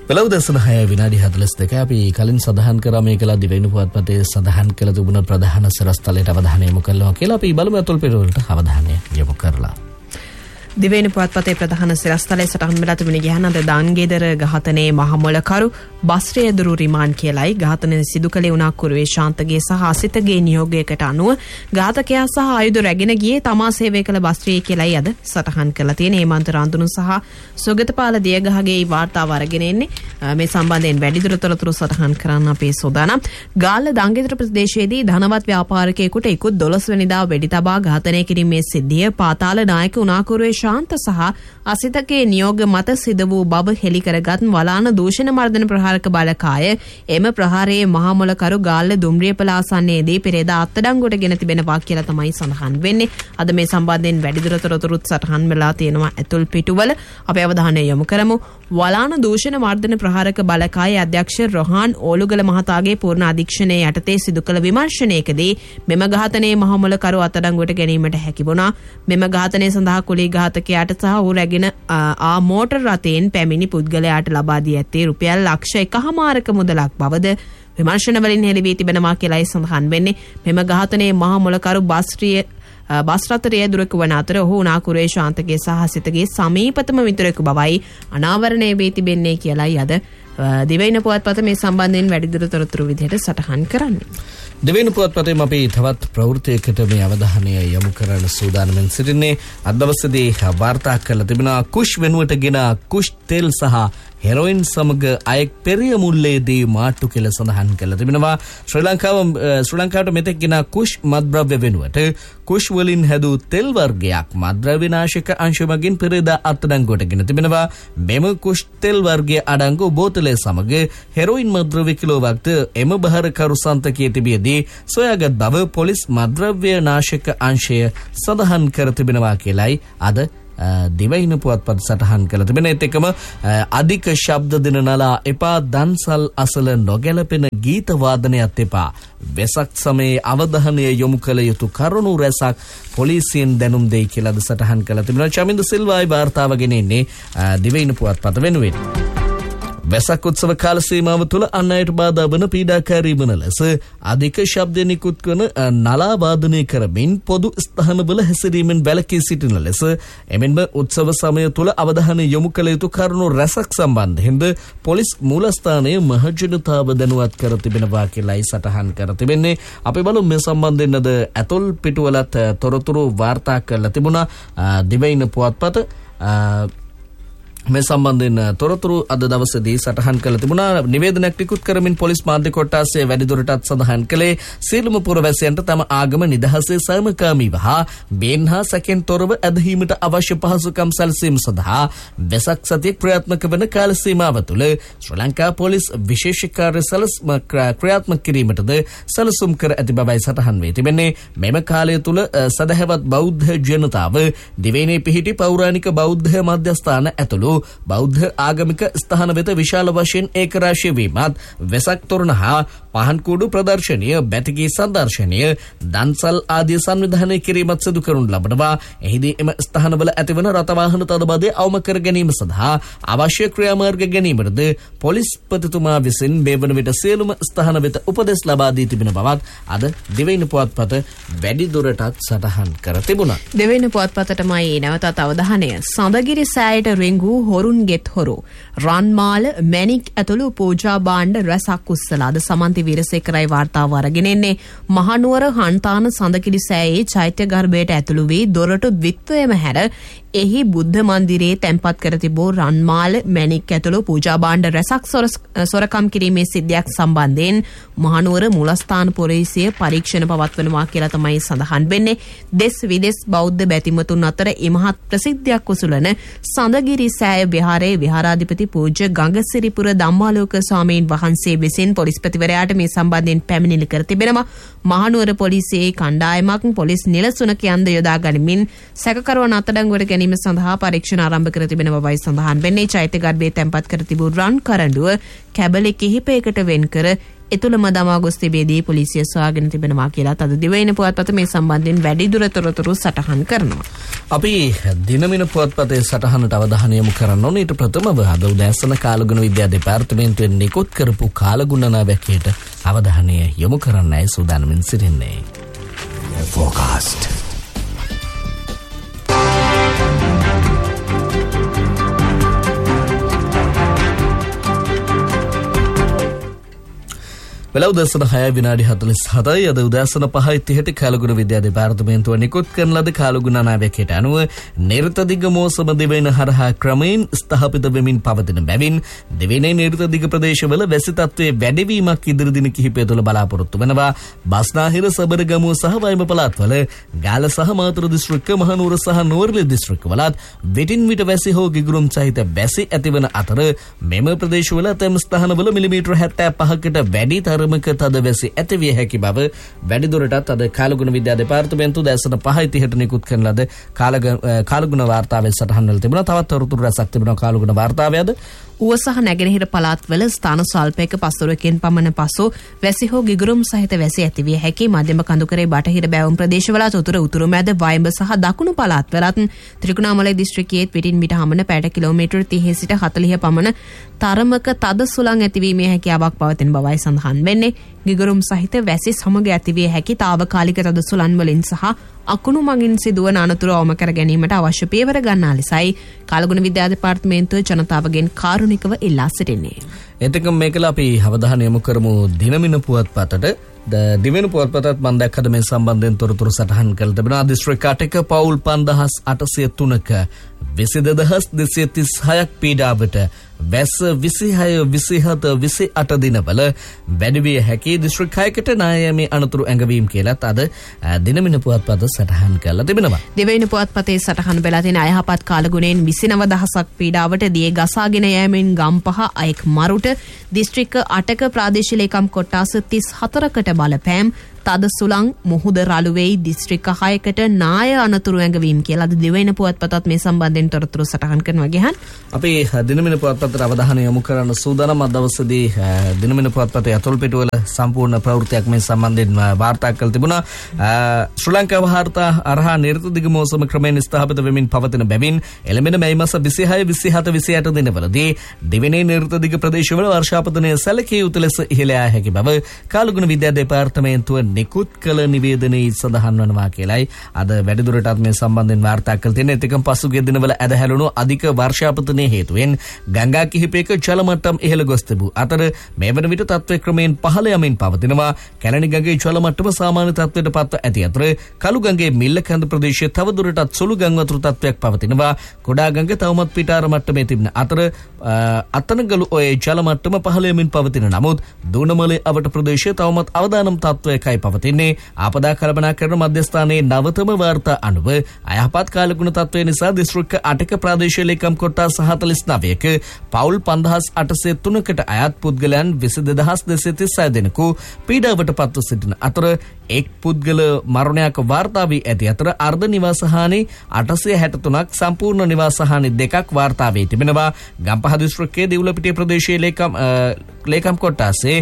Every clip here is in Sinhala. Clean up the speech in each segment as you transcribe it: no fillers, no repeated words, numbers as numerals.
වෙලවදසන 6 විනාඩි 42 අපි කලින් සඳහන් කරා මේකලා දිවයින පුවත්පතේ සඳහන් කළ තිබුණ ප්‍රධාන සරස්තලයට අවධානය යොමු කළා කියලා අපි බලමු අතුල් පෙරවලට අවධානය යොමු කරලා. දිවයින පුවත්පතේ ප්‍රධාන සරස්තලයේ සටහන් වෙලා තිබුණේ ගහන අද දාන්ගේදර ඝාතනයේ මහමොලකරු බස්රිය දුරු රිමාන්ඩ් කියලායි ඝාතනය සිදු කළේ උනාකුරුවේ ශාන්තගේ සහ අසිතගේ නියෝගයකට අනුව ඝාතකයා සහ ආයුධ රැගෙන ගියේ තමා සේවය කළ බස්රිය කියලායි අද සටහන් කරලා තියෙන හේමන්ත රන්දුණු සහ සුගතපාල දියගහගේ වාර්තාව අරගෙන එන්නේ මේ සම්බන්ධයෙන් වැඩිදුර තොරතුරු සටහන් කරන්න අපේ සෝදානම්. ගාල්ල දාන්ගේදර ප්‍රදේශයේදී ධනවත් ව්‍යාපාරිකයෙකුට ඉක්ුත් 12 වෙනිදා වෙඩි තබා ඝාතනය කිරීමේ සිද්ධිය පාතාල නායක උනාකුරුවේ ශාන්ත සහ අසිතගේ නියෝග මත සිදු වූ බව හෙළි කරගත් වලාන දූෂණ මර්දන ප්‍රහාරක බලකාය එම ප්‍රහාරයේ මහමොලකරු ගාල්ල දුම්රියපළ ආසන්නයේදී පෙරේදා අත්අඩංගුවට ගෙන තිබෙනවා කියලා තමයි සඳහන් වෙන්නේ. අද මේ සම්බන්ධයෙන් වැඩිදුර තොරතුරුත් සටහන් වෙලා තියෙනවා ඇතුල් පිටුවල. අපි අවධානය යොමු කරමු. වලාන දූෂණ මර්දන ප්‍රහාරක බලකායේ අධ්‍යක්ෂ රොහාන් ඕලුගල මහතාගේ පූර්ණ අධීක්ෂණයේ යටතේ සිදු කළ විමර්ශනයකදී මෙම ඝාතනයේ මහමොලකරු අත්අඩංගුවට ගැනීමට හැකි වුණා. මෙම ඝාතනය සඳහා කුලී ඝාතකයාට සහ ඔහු රැගෙන ආ මෝටර් රථයෙන් පැමිණි පුද්ගලයාට ලබා දී ඇත්තේ රුපියල් ලක්ෂ 1.5ක මුදලක් බවද විමර්ශන වලින් හෙළි වී තිබෙනවා කියලායි සඳහන් වෙන්නේ. මෙම ඝාතනයේ මහමොලකරු බස් රථයේ දුරක වන අතර ඔහු උනාකුරේ ශාන්තගේ සහ සිතගේ සමීපතම මිතුරෙකු බවයි අනාවරණය වී තිබෙන්නේ කියලායි අද දිවයින පුවත්පත මේ සම්බන්ධයෙන් වැඩිදුර තොරතුරු විදිහට සටහන් කරන්නේ. දිවයින පුවත්පතේ අපි තවත් ප්‍රවෘත්තියකට මේ අවධානය යොමු කරන්න සූදානම්ෙන් සිටින්නේ. අද දවසේදී වාර්තා කරලා තිබෙනවා කුෂ් වෙනුවට ගෙන කුෂ් තෙල් සහ හෙරොයින් සමග අයෙක් පෙරිය මුල්ලේදී මාට්ටු කියලා සඳහන් කරලා තිබෙනවා. ශ්‍රී ලංකාවට මෙතෙක් ගෙන කුෂ් මත්ද්‍රව්‍ය වෙනුවට කුෂ් වලින් හැදූ තෙල් වර්ගයක් මත්ද්‍රව්‍ය නාශක අංශ මගින් පෙරේදා අත්අඩංගුවට ගෙන තිබෙනවා. මෙම කුෂ් තෙල් වර්ගයේ අඩංගු බෝතලය සමග හෙරොයින් මත්ද්‍රව්‍ය කිලෝවක්ද එම බහරකරු සන්තකයේ තිබියදී සොයාගත් බව පොලිස් මත්ද්‍රව්‍ය නාශක අංශය සඳහන් කර තිබෙනවා කියලායි අද දිවයින පුවත්පත සටහන් කළ තිබෙන. ඒත් එකම අධික ශබ්ද දෙන නලා එපා, දන්සල් අසල නොගැලපෙන ගීත වාදනයත් එපා, වෙසක් සමයේ අවධානය යොමු කළ යුතු කරුණු රැසක් පොලිසියෙන් දැනුම් දෙයි කියලාද සටහන් කළ තිබෙනවා. චමින්ද සිල්වායි වාර්තාව ගෙනෙන්නේ දිවයින පුවත්පත වෙනුවෙන්. වෙසක් උත්සව කාල සීමාව තුළ අන් අයට බාධා වන පීඩාකාරී වන ලෙස අධික ශබ්ද නිකුත් කරන නලා වාදනය කරමින් පොදු ස්ථානවල හැසිරීමෙන් වැළකී සිටින ලෙස එමෙන්ම උත්සව සමය තුළ අවධානය යොමු කළ යුතු කරුණු රැසක් සම්බන්ධයෙන්ද පොලිස් මූලස්ථානයේ මහජනතාව දැනුවත් කර තිබෙනවා කියලායි සටහන් කර තිබෙන්නේ. අපි බලමු මේ සම්බන්ධයෙන් අද ඇතුල් පිටුවලත් තොරතුරු වාර්තා කරලා තිබුණා දිවයින පුවත්පත. මේ සම්බන්ධයෙන් තොරතුරු අද දවසේදී සටහන් කළ තිබුණා. නිවේදනයක් නිකුත් කරමින් පොලිස් මාධ්‍ය කොට්ටාසය වැඩිදුරටත් සඳහන් කළේ සියලුම පුරවැසියන්ට තම ආගම නිදහසේ සමකාමීව හා බේන් හා සැකෙන් තොරව ඇදහිීමට අවශ්‍ය පහසුකම් සැලසීම සඳහා වෙසක් සතිය ක්‍රියාත්මක වන කාල සීමාව තුළ ශ්‍රී ලංකා පොලිස් විශේෂ කාර්ය සැලසුම ක්‍රියාත්මක කිරීමටද සැලසුම් කර ඇති බවයි සටහන් වී තිබෙන්නේ. මෙම කාලය තුළ සදහැවත් බෞද්ධ ජනතාව දිවයිනේ පිහිටි පෞරාණික බෞද්ධ මධ්‍යස්ථාන ඇතුළු බෞද්ධ ආගමික ස්ථාන වෙත විශාල වශයෙන් ඒකරාශී වීමත්, වෙසක් තොරණ හා පහන් කූඩු ප්‍රදර්ශනය, බැතිගී සංදර්ශනය, දන්සල් ආදී සංවිධානය කිරීමත් සිදු කරනු ලබනවා. එහිදී එම ස්ථානවල ඇතිවන රථවාහන තදබදය අවම කර ගැනීම සඳහා අවශ්‍ය ක්‍රියාමාර්ග ගැනීමටද පොලිස්පතිතුමා විසින් මේ වන විට සියලුම ස්ථාන වෙත උපදෙස් ලබා දී තිබෙන බවත් අද දිවයින පුවත්පත වැඩිදුරටත් සටහන් කර තිබුණා. දිවයින පුවත්පතටමයි නැවතත් අවධානය. සඳගිරි සෑයට රිංගු හොරුන් ගෙත් හොරු රන්මාල මැණික් ඇතුළු පූජා භාණ්ඩ රැසක් උස්සලාද සමන්ති වීරසේකරයි වාර්තාව අරගෙන එන්නේ. මහනුවර හන්තාන සඳකිරි සෑයේ චෛත්‍ය ගර්භයට ඇතුළු වී දොරටු ද්විත්වයම හැර එහි බුද්ධ මන්දිරයේ තැන්පත් කර තිබූ රන්මාල මැණික් ඇතුළු පූජා භාණ්ඩ රැසක් සොරකම් කිරීමේ සිද්ධියක් සම්බන්ධයෙන් මහනුවර මූලස්ථාන පොලිසිය පරීක්ෂණ පවත්වනවා කියලා තමයි සඳහන් වෙන්නේ. දෙස් විදෙස් බෞද්ධ බැතිමතුන් අතර ඉමහත් ප්‍රසිද්ධියක් උසුලන සඳගිරි සෑය විහාරයේ විහාරාධිපති පූජ්‍ය ගංගසිරිපුර ධම්මාලෝක ස්වාමීන් වහන්සේ විසින් පොලිස්පතිවරයාට මේ සම්බන්ධයෙන් පැමිණිලි කර තිබෙනවා. මහනුවර පොලිසියේ කණ්ඩායමක් පොලිස් නිලසුනකයන්ද යොදා ගනිමින් සැකකරුවන් අත්අඩංගුවට ගැනීම සඳහා පරීක්ෂණ ආරම්භ කර තිබෙන බවයි සඳහන් වෙන්නේ. චෛත්‍ය ගර්භයේ තැන්පත් කර තිබූ රන් කරඬුව කැබලි කිහිපයකට වෙන් කර එතුළම දමා ගොස් තිබේදී පොලිසිය සොයාගෙන තිබෙනවා කියලා අද දිවයින පුවත්පත මේ සම්බන්ධයෙන් වැඩිදුර තොරතුරු සටහන් කරනවා. අපි දිනමින පුවත්පතේ සටහනට අවධානය යොමු කරන්න ඕනේ. ඊට ප්‍රථමව අද උදෑසන කාලගුණ විද්‍යා දෙපාර්තමේන්තුවෙන් නිකුත් කරපු කාලගුණ නාවකයට අවධානය යොමු කරන්නයි සූදානම්ින් සිටින්නේ. Forecast. වෙලා උදෑසන 6:47 අද උදෑසන 5:30ට කාලගුණ විද්‍යා දෙපාර්තමේන්තුව නිකුත් කරන ලද කාලගුණ නාවකයට අනුව නිර්ත දිග මෝසම දිවයින හරහා ක්‍රමයෙන් ස්ථාපිත වෙමින් පවතින බැවින් දිවයිනේ නිර්ත දිග ප්‍රදේශවල වැසි තත්ත්වයේ වැඩිවීමක් ඉදිරි දින කිහිපය තුළ බලාපොරොත්තු වෙනවා. බස්නාහිර සබරගමුව සහ වයිඹ පළාත්වල ගාල්ල සහ මාතර දිස්ත්‍රික්ක මහනුවර සහ නුවරඑළිය දිස්ත්‍රික්කවලත් විටින් විට වැසි හෝ ගිගුරුම් සහිත වැසි ඇතිවන අතර මෙම ප්‍රදේශවල තෙම ස්ථානවල මිලිමීටර 75කට වැඩි තරමක තද වැසි ඇතිවිය හැකි බව වැඩිදුරටත් අද කාලගුණ විද්‍යා දෙපාර්තමේන්තුව දැසන 5:30ට නිකුත් කරන ලද කාලගුණ වාර්තාවේ සටහන් වල තිබුණා. තවත් තොරතුරු රැසක් තිබුණා කාලගුණ වාර්තාවේ අද. ඌව සහ නැගෙනහිර පළාත්වල ස්ථාන ස්වල්පයක පස්වරකින් පමණ පසු වැසි හෝ ගිගුරුම් සහිත වැසි ඇතිවිය හැකි. මධ්‍යම කඳුකරේ බටහිර බැවුම් ප්‍රදේශවලත් උතුරු මැද වයිඹ සහ දකුණු පළාත්වලත් ත්‍රිකුණාමලය දිස්ත්‍රික්කයේ පිටින් පිට හමන පැයට කිලෝමීටර් 30 සිට 40 පමණ තරමක තද සුළං ඇතිවීමේ හැකියාවක් පවතින බවයි සඳහන් වෙන්නේ. ගිගුරුම් සහිත වැසි සමග ඇතිවිය හැකි తాවකාලික තද සුළං වලින් සහ අකුණු මගින් සිදුවන අනතුරු අවම කර ගැනීමට අවශ්‍ය පියවර ගන්නා ලෙසයි කාලගුණ විද්‍යා දෙපාර්තමේන්තුව ජනතාවගෙන් කාරුණිකව ඉල්ලා සිටින්නේ. එතකම මේකල අපි අවධානය යොමු කරමු දිනමින පුවත්පතට. දිවෙන පුවත්පතත් මම දැක්කද මේ සම්බන්ධයෙන් තොරතුරු සටහන් කරලා තිබෙනවා. දිස්ත්‍රික් 8ක පවුල් 5803ක 20236ක් පීඩාවට වැස්ස 26 27 28 දිනවල වැඩි විය හැකි. දිස්ත්‍රික් 6කට නායමේ අනතුරු ඇඟවීම කියලාත් අද දිනමින පුවත්පත සටහන් කරලා තිබෙනවා. දිවෙන පුවත්පතේ සටහන් වෙලා තියෙන අයහපත් කාලගුණයෙන් 29000ක් පීඩාවට දිය ගසාගෙන යෑමෙන් ගම්පහ අයෙක් මරුට දිස්ත්‍රික් 8ක ප්‍රාදේශීය ලේකම් කොට්ටාස 34කට බලපෑම් තද සුළං මුහුද රළුවේයි දිස්ත්‍රික්ක 6කට නාය අනතුරු ඇඟවීම කියලා අද දිවෙන පුවත්පතත් මේ සම්බන්ධයෙන් තොරතුරු සටහන් කරනවා ගියහන්. අපි දිනමින පුවත්පතට අවධානය යොමු කරන්න සූදානම්. අද දවසේදී දිනමින පුවත්පතේ අතුල් පිටුවල සම්පූර්ණ ප්‍රවෘත්තියක් මේ සම්බන්ධයෙන් වාර්තා කළ තිබුණා. ශ්‍රී ලංකා වාර්තා අරහා නිර්ත දිග මෝසම ක්‍රමයෙන් ස්ථාපිත වෙමින් පවතින බැවින් එළඹෙන මේ මාස 26 27 28 දිනවලදී දිවෙනේ නිර්ත දිග ප්‍රදේශවල වර්ෂාපතනය සැලකිය යුතු ලෙස ඉහළ යා හැකි බව කාලගුණ විද්‍යා දෙපාර්තමේන්තුව නිකුත් කළ නිවේදනයේ සඳහන් වනවා කියලයි අද වැඩිදුරටත් මේ සම්බන්ධයෙන් වාර්තා කළ තියෙන. ඒකම පසුගිය දිනවල ඇදහැළුණු අධික වර්ෂාපතනයේ හේතුවෙන් ගංගා කිහිපයක ජල මට්ටම් ඉහළ ගොස් තිබූ අතර මේ වන විට තත්ත්වය ක්‍රමයෙන් පහළ යමින් පවතිනවා. කැලණි ගඟේ ජල මට්ටම සාමාන්‍ය තත්ත්වයට පත්ව ඇති අතර කළු ගඟේ මිල්ල කඳ ප්‍රදේශයේ තවදුරටත් සුළු ගම් වතුර තත්ත්වයක් පවතිනවා. කොඩා ගඟ තවමත් පිටාර මට්ටමේ තිබෙන අතර අතනගලු ඔය ජල මට්ටම පහළ යමින් පවතින නමුත් දුණමලේ අවට ප්‍රදේශයේ තවමත් අවදානම් තත්ත්වයකයි පවතින්නේ. ආපදා කළමනාකරන මධ්‍යස්ථානයේ නවතම වාර්තා අනුව අයහපත් කාලගුණ තත්ත්වය නිසා දිස්ත්‍රික්ක 8ක ප්‍රාදේශීය ලේකම් කොට්ටාස 49ක පවුල් 5803කට අයත් පුද්ගලයන් 22236 දෙනෙකු පීඩාවට පත්ව සිටින අතර එක් පුද්ගල මරණයක් වාර්තා වී ඇති අතර අර්ධ නිවාස හානි 863ක් සම්පූර්ණ නිවාස හානි 2ක් වාර්තා වී තිබෙනවා. ගම්පහ දිස්ත්‍රික්කයේ දිවුලපිටිය ප්‍රදේශයේ ලේකම් කොට්ටාසේ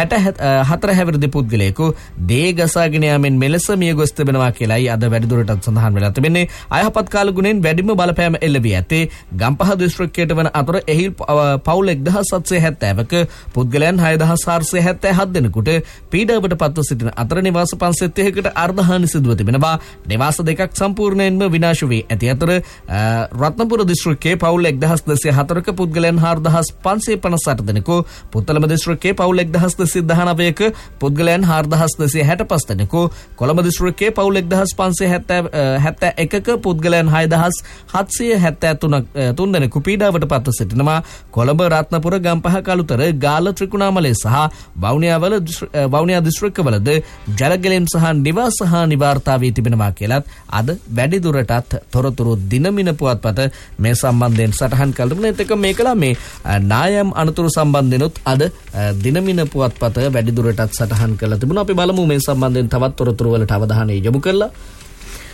64 හැවිරිදි පුද්ගලයෙකු දේ ගසාගෙන යාමෙන් මෙලෙස මිය ගොස් තිබෙනවා කියලායි අද වැඩිදුරටත් සඳහන් වෙලා තිබෙන්නේ. අයහපත් කාලගුණයෙන් වැඩිම බලපෑම එල්ල වී ඇත්තේ ගම්පහ දිස්ත්‍රික්කයට වන අතර එහි පවුල් 1770ක පුද්ගලයන් 6477 දෙනෙකුට පීඩාවට පත්ව සිටින අතර නිවාස 530කට අර්ධහානි සිදුව තිබෙනවා. නිවාස දෙකක් සම්පූර්ණයෙන්ම විනාශ වී ඇති අතර රත්නපුර දිස්ත්‍රික්කයේ පවුල් 1204ක පුද්ගලයන් 4558 දෙනෙකු, පුත්තලම දිස්ත්‍රික්කයේ පවුල් 1219ක පුද්ගලයන් 4265 දෙනෙකු, කොළඹ දිස්ත්‍රික්කයේ පවුල් 1571ක පුද්ගලයන් 6773 දෙනෙකු පීඩාවට පත්ව සිටිනවා. කොළඹ රත්නපුර ගම්පහ කළුතර ගාල්ල ත්‍රිකුණාමලය සහ වවුනියා දිස්ත්‍රික්කවලද ජලගැලීම් සහ නිවාස හානි වාර්තා වී තිබෙනවා කියලත් අද වැඩිදුරටත් තොරතුරු දිනමින පුවත්පත මේ සම්බන්ධයෙන් සටහන් කළ තිබුණා. ඒක මේකලා මේ නායම් අනතුරු සම්බන්ධෙනුත් අද දිනමින පුවත්පත වැඩිදුරටත් සටහන් කළ තිබුණා. අපි බලමු මේ සම්බන්ධයෙන් තවත් තොරතුරු වලට අවධානය යොමු කරලා.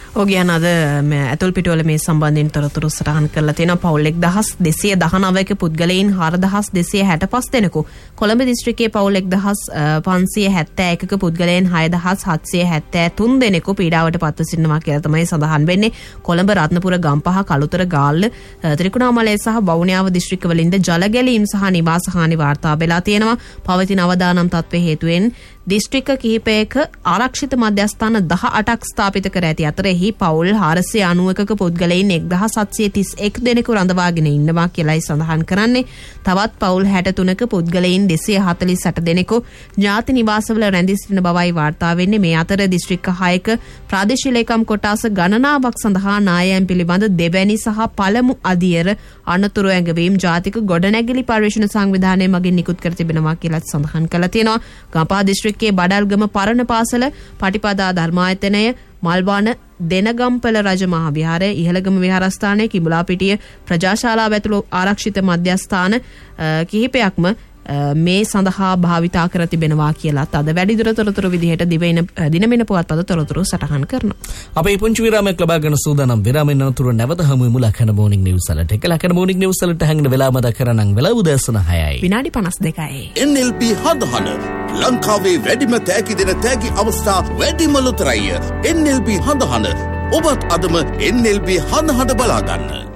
ඔගයන් අද ඇතුල් පිටුවල මේ සම්බන්ධයෙන් තොරතුරු සටහන් කරලා තියෙනවා. පවුල් 1219ක පුද්ගලයන් 4265 දෙනෙකු, කොළඹ දිස්ත්‍රික්කයේ පවුල් 1571ක පුද්ගලයන් 6773 දෙනෙකු පීඩාවට පත්ව සිටිනවා කියලා තමයි සඳහන් වෙන්නේ. කොළඹ රත්නපුර ගම්පහ කළුතර ගාල්ල ත්‍රිකුණාමලය සහ වවුනියාව දිස්ත්‍රික්කවලින්ද ජල ගැලීම් සහ නිවාස හානි වාර්තා වෙලා තියෙනවා. පවතින අවදානම් තත්ත්වයේ හේතුවෙන් දිස්ත්‍රික්ක කිහිපයක ආරක්ෂිත මධ්‍යස්ථාන 18ක් ස්ථාපිත කර ඇති අතර එහි පවුල් 491ක පුද්ගලයන් 1731 දෙනෙකු රඳවාගෙන ඉන්නවා කියලායි සඳහන් කරන්නේ. තවත් පවුල් 63ක පුද්ගලයන් 248 දෙනෙකු ඥාති නිවාසවල රැඳී සිටින බවයි වාර්තා වෙන්නේ. මේ අතර දිස්ත්‍රික්ක 6ක ප්‍රාදේශීය ලේකම් කොටස ගණනාවක් සඳහා නායයන් පිළිබඳ දෙවැනි සහ පළමු අදියර අනතුරු ඇඟවීම් ජාතික ගොඩනැගිලි පර්යේෂණ සංවිධානය මගින් නිකුත් කර තිබෙනවා කියලා සඳහන් කළා තියෙනවා. ගම්පහ දිස්ත්‍රික්කයේ බඩල්ගම පරණ පාසල, පටිපදා ධර්මායතනය, මල්වාන දෙනගම්පල රජ මහා විහාරය, ඉහළගම විහාරස්ථානය, කිඹුලාපිටිය ප්‍රජාශාලාව ඇතුළු ආරක්ෂිත මධ්‍යස්ථාන කිහිපයක්ම මේ සඳහා භාවිතා කර තිබෙනවා කියලාත් අද වැඩිදුර තොරතුරු විදිහට දිනමින පුවත්පත තොරතුරු සටහන් කරනවා. අපේ පුංචි විරාමයක් ලබා ගන්න සූදානම්. විරාමෙන් අනතුරු නැවත හමු වෙමු ලකන මොර්නිං නිවුස් වලට. එක ලකන මොර්නිං නිවුස් වලට හැංගන වෙලාව මත කරනම් වෙලාව උදෑසන 6යි. විනාඩි 52යි. NLB හදහන ලංකාවේ වැඩිම තෑගි දෙන තෑගි අවස්ථා වැඩිම ලොතරැය. NLB හදහන ඔබත් අදම NLB හදහන බලා ගන්න.